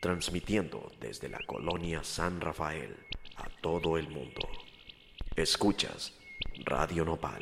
transmitiendo desde la colonia San Rafael a todo el mundo. Escuchas Radio Nopal.